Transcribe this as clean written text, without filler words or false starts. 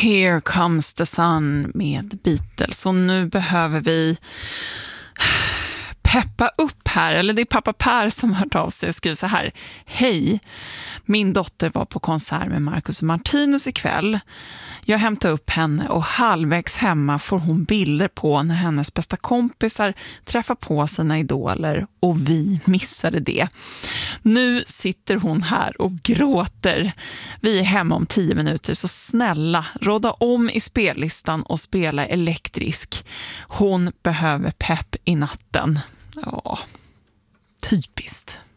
Here Comes the Sun med Beatles. Och nu behöver vi peppa upp här. Eller det är pappa Per som har hört av sig och skriver så här: hej, min dotter var på konsert med Marcus och Martinus ikväll. Jag hämtar upp henne och halvvägs hemma får hon bilder på när hennes bästa kompisar träffar på sina idoler och vi missade det. Nu sitter hon här och gråter. Vi är hemma om 10 minuter, så snälla, råda om i spellistan och spela elektrisk. Hon behöver pepp i natten. Ja, typiskt.